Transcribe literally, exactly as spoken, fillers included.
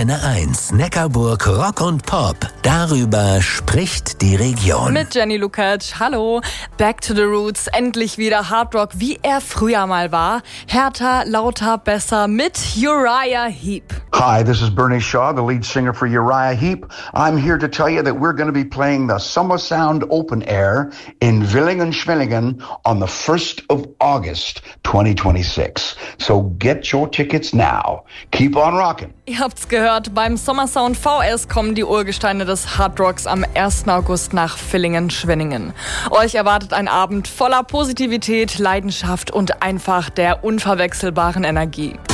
Antenne eins, Neckarburg Rock und Pop. Darüber spricht die Region. Mit Jenny Lukacs. Hallo. Back to the Roots. Endlich wieder Hard Rock, wie er früher mal war. Härter, lauter, besser mit Uriah Heep. Hi, this is Bernie Shaw, the lead singer for Uriah Heep. I'm here to tell you that we're going to be playing the Summer Sound Open Air in Villingen-Schwenningen on the first of August twenty twenty-six. So get your tickets now. Keep on rocking. Ihr habt's gehört, beim Sommersound V S kommen die Urgesteine des Hard Rocks am ersten August nach Villingen-Schwenningen. Euch erwartet ein Abend voller Positivität, Leidenschaft und einfach der unverwechselbaren Energie.